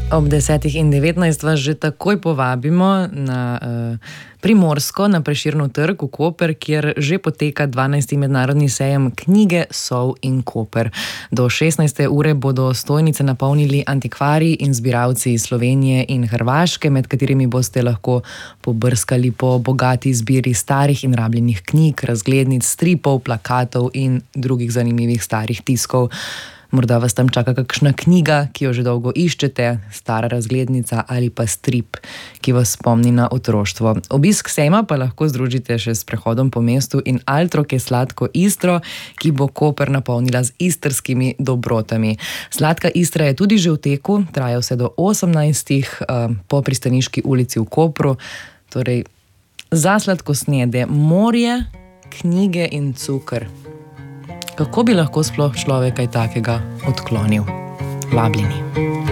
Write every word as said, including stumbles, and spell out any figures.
Ob desetih in devetnajst vas že takoj povabimo na uh, Primorsko, na Prešernov trg v Koper, kjer že poteka dvanajsti mednarodni sejem knjige Sol in Koper. Do šestnajste ure bodo stojnice napolnili antikvarji in zbiralci iz Slovenije in Hrvaške, med katerimi boste lahko pobrskali po bogati zbiri starih in rabljenih knjig, razglednic, stripov, plakatov in drugih zanimivih starih tiskov. Morda vas tam čaka kakšna knjiga, ki jo že dolgo iščete, stara razglednica ali pa strip, ki vas spomni na otroštvo. Obisk sejma pa lahko združite še s prehodom po mestu in Altroke sladko Istro, ki bo Koper napolnila z istrskimi dobrotami. Sladka Istra je tudi že v teku, traja vse do osemnajstih po Pristaniški ulici v Kopru. Torej, za sladkosnedje morje, knjige in cukr. Kako bi lahko sploh človek kaj takega odklonil? Vabljeni.